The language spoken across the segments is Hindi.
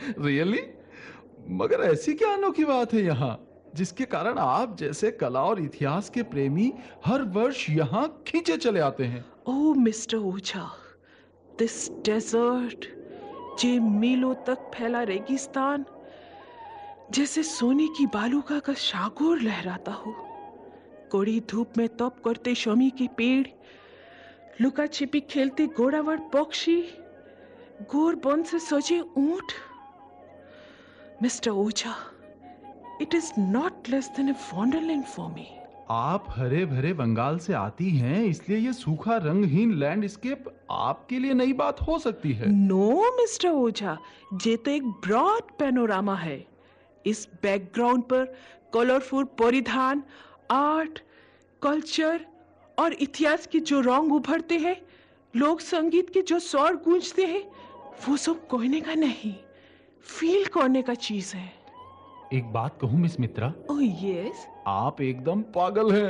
रियली? मगर ऐसी क्या अनोखी बात है यहाँ जिसके कारण आप जैसे कला और इतिहास के प्रेमी हर वर्ष यहाँ खींचे चले आते हैं? Oh, Mr. Ocha, this desert, ये मीलों तक फैला रेगिस्तान, जैसे सोने की बालूका का शागोर लहराता हो। कड़ी धूप में तप करते शमी के पेड़, लुका छिपी खेलते घोड़ावड़ पक्षी, गोर बन से सजे ऊंट। Mister Ojha, it is not less than A Wonderland for me. आप हरे भरे बंगाल से आती हैं, इसलिए ये सूखा रंगहीन लैंडस्केप आपके लिए नई बात हो सकती है। नो मिस्टर ओझा, ये तो एक ब्रॉड पैनोरामा है। इस बैकग्राउंड पर कलरफुल परिधान, आर्ट, कल्चर और इतिहास के जो रंग उभरते हैं, लोक संगीत के जो स्वर गूंजते हैं, वो सब कहने का नहीं, फील करने का चीज है। एक बात कहूं मिस मित्रा? Oh yes. आप एकदम पागल हैं।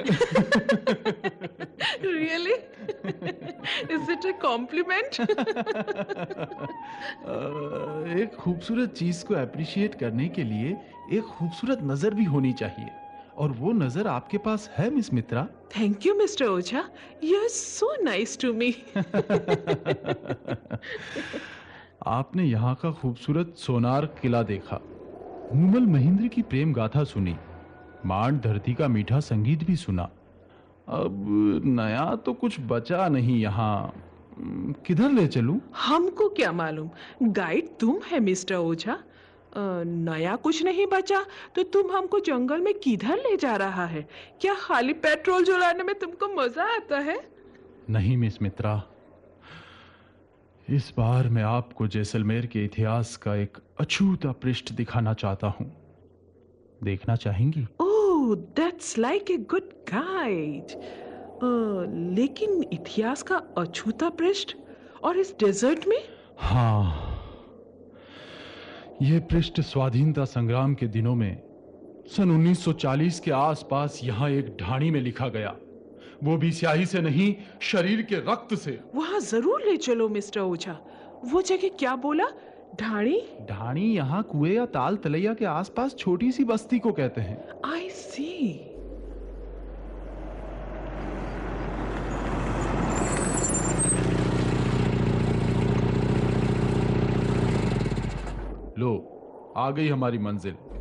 Really? Is it a compliment? एक खूबसूरत चीज को अप्रिशिएट करने के लिए एक खूबसूरत नजर भी होनी चाहिए, और वो नजर आपके पास है miss Mitra. Thank you mister Ojha, you are so nice to me. आपने यहाँ का खूबसूरत सोनार किला देखा, मूमल महेंद्र की प्रेम गाथा सुनी, मांड धरती का मीठा संगीत भी सुना। अब नया तो कुछ बचा नहीं यहाँ। किधर ले चलूं? हमको क्या मालूम, गाइड तुम है मिस्टर ओझा। नया कुछ नहीं बचा तो तुम हमको जंगल में किधर ले जा रहा है? क्या खाली पेट्रोल जलाने में तुमको मजा आता है? नहीं मिस मित्रा, इस बार मैं आपको जैसलमेर के इतिहास का एक अछूता पृष्ठ दिखाना चाहता हूं। देखना चाहेंगी? ओह, that's like a good guide. लेकिन इतिहास का अछूता पृष्ठ और इस डेजर्ट में? हाँ, यह पृष्ठ स्वाधीनता संग्राम के दिनों में सन 1940 के आसपास यहाँ एक ढाणी में लिखा गया, वो भी स्याही से नहीं, शरीर के रक्त से। वहां जरूर ले चलो मिस्टर ओझा। वो जगह क्या बोला? ढाणी? ढाणी यहाँ कुएं या ताल तलैया के आसपास छोटी सी बस्ती को कहते हैं। आई सी। लो, आ गई हमारी मंजिल।